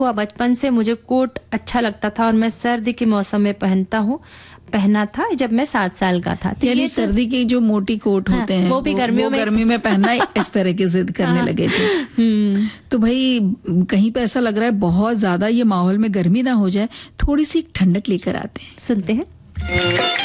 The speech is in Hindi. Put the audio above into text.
हुआ बचपन से मुझे कोट अच्छा लगता था और मैं सर्दी के मौसम में पहना था जब मैं 7 साल का था। यानी सर्दी के जो मोटी कोट होते हैं वो भी गर्मी में पहनना इस तरह की जिद करने लगे थे। तो भाई कहीं पे ऐसा लग रहा है बहुत ज्यादा ये माहौल में गर्मी ना हो जाए, थोड़ी सी ठंडक लेकर आते हैं, सुनते हैं।